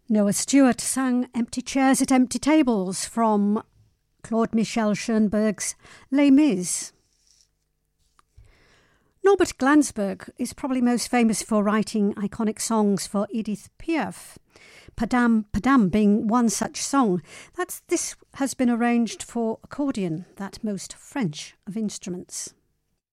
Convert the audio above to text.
Noah Stewart sang Empty Chairs at Empty Tables from Claude Michel Schoenberg's Les Mis. Norbert Glansberg is probably most famous for writing iconic songs for Edith Piaf, Padam Padam being one such song. This has been arranged for accordion, that most French of instruments.